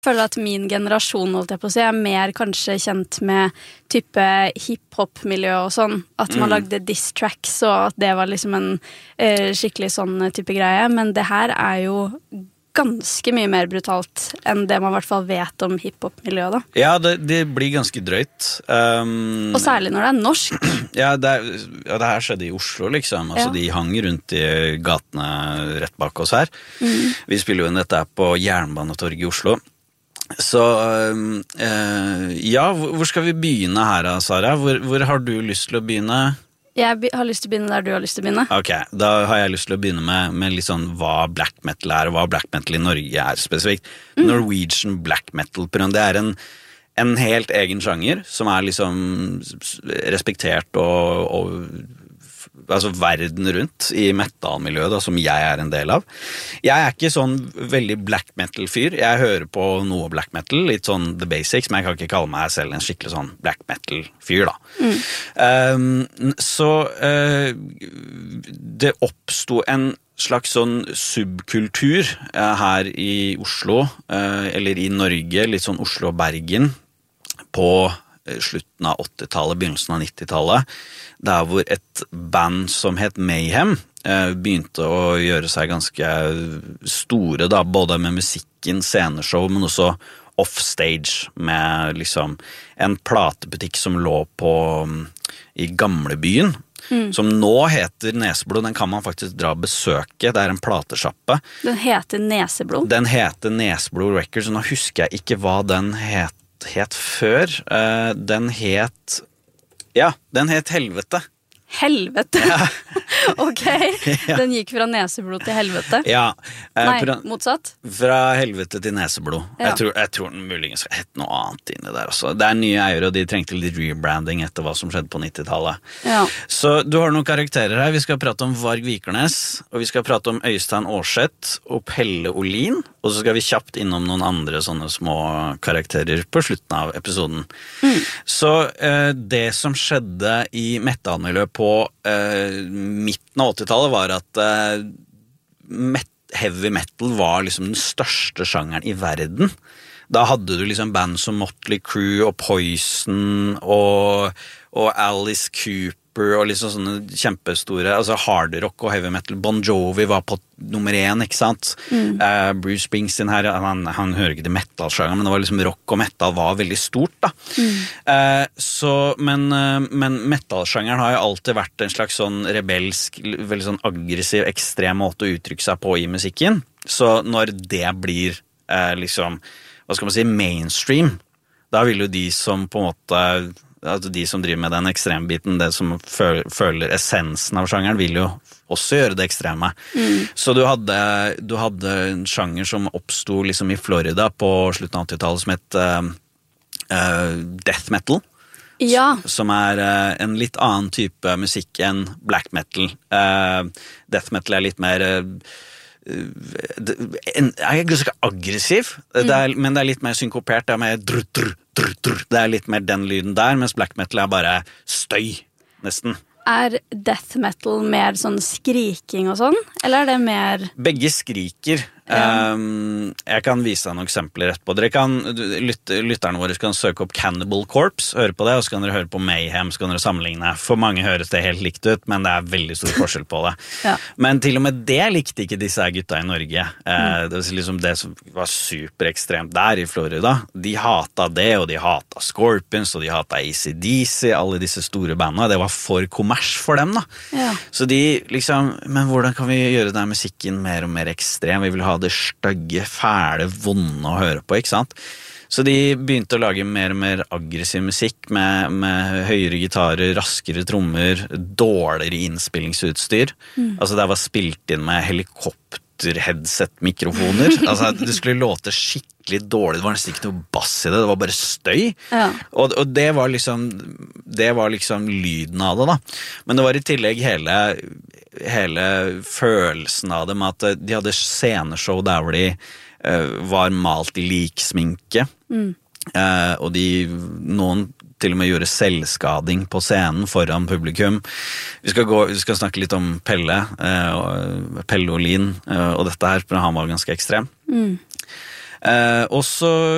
føler at min generasjon, holdt jeg på å si, mer kanskje kjent med type hip-hop-miljø og sånn. At man lagde diss-tracks, og at det var liksom en skikkelig sånn type greie. Men det her jo ganske mye mer brutalt enn det man I hvert fall vet om hip-hop-miljøet da. Ja, det blir ganske drøyt. Og særlig når det norsk. Ja, det her skjedde I Oslo, liksom. Altså, de hang rundt I gatene rett bak oss her. Vi spiller jo inn dette på Jernbanetorget I Oslo. Så, ja, hvor skal vi begynne her, Sara? Hvor har du lyst til å begynne? Jeg har lyst til å begynne der du har lyst til å begynne. Ok, da har jeg lyst til å begynne med litt sånn hva black metal og hva black metal I Norge spesifikt. Norwegian black metal, det en helt egen sjanger som liksom respektert og altså verden rundt I metal-miljøet da, som jeg en del av. Jeg ikke sånn veldig black metal-fyr. Jeg hører på noe black metal, litt sånn the basics, men jeg kan ikke kalle meg selv en skikkelig sånn black metal-fyr da. Så det oppstod en slags sånn subkultur her I Oslo, eller I Norge, litt sånn Oslo og Bergen, på slutten av 80-tallet, begynnelsen av 90-tallet, der hvor et band som het Mayhem begynte å gjøre seg ganske store, da, både med musikken, sceneshow, men også offstage, med liksom en platebutikk som lå I gamlebyen, som nå heter Neseblod. Den kan man faktisk dra og besøke. Det en platesjappe. Den heter Neseblod? Den heter Neseblod Records, og nå husker jeg ikke hva den het før. Den het Helvete. Helvete? Ja. Ok, den gikk fra neseblod til helvete? Ja. Nei, motsatt? Fra helvete til neseblod. Ja. Jeg tror den muligens skal hette noe annet inni der også. Det nye eiere, og de trengte litt rebranding etter hva som skjedde på 90-tallet. Ja. Så du har noen karakterer her. Vi skal prate om Varg Vikernes, og vi skal prate om Øystein Aarseth og Pelle Olin, og så skal vi kjapt innom noen andre sånne små karakterer på slutten av episoden. Så det som skjedde I metalmiljøet på midten av 80-tallet var at heavy metal var liksom den største sjangeren I verden. Da hadde du liksom band som Motley Crue og Poison og Alice Cooper og liksom sånne kjempestore, altså hard rock og heavy metal. Bon Jovi var på nummer 1, ikke sant? Bruce Springsteen her, han hører ikke til metal-sjangeren, men det var liksom rock og metal var veldig stort da. Men metal-sjangeren har jo alltid vært en slags sånn rebelsk, veldig sånn aggressiv, ekstrem måte å uttrykke seg på I musikken. Så når det blir liksom, hva skal man si, mainstream, da vil jo de som på en måte, altså de som driver med den ekstrembiten, det som føler essensen av sjangeren, vil jo også gjøre det ekstreme. Så du hadde en sjanger som oppstod liksom I Florida på slutten av 80-tallet som het death metal. Ja. Som en litt annen type musikk enn black metal. Death metal litt mer ganske aggressiv, men det litt mer synkopert, det mer det litt mer den lyden der, mens black metal bare støy, nesten. Death metal mer sånn skriking og sånn, eller det mer... Begge skriker. Jeg kan vise deg noen eksempler etterpå. Lytterne våre kan søke opp Cannibal Corpse, høre på det, og så kan dere høre på Mayhem, så kan dere sammenligne. For mange høres det helt likt ut, men det veldig stor forskjell på det. Men til og med det likte ikke disse gutta I Norge. Det var liksom det som var superekstremt der I Florida. De hatet det, og de hatet Scorpions, og de hatet AC/DC, alle disse store bandene. Det var for kommers for dem da. Så de liksom, men hvordan kan vi gjøre denne musikken mer og mer ekstrem? Vi vil ha det støgge, fæle, vonde å høre på, ikke sant? Så de begynte å lage mer og mer aggressiv musikk med høyere gitarer, raskere trommer, dårligere innspillingsutstyr. Altså det var spilt inn med helikopter-headset-mikrofoner. Altså det skulle låte skikkelig dårlig, det var nesten ikke noe bass I det var bare støy. Og det var liksom lyden av det da. Men det var I tillegg hele følelsen av det med at de hadde sceneshow der hvor de var malt I liksminke og noen til og med gjorde selvskading på scenen foran publikum. Vi skal snakke litt om Pelle Olin og dette her, for han var ganske ekstrem. Og så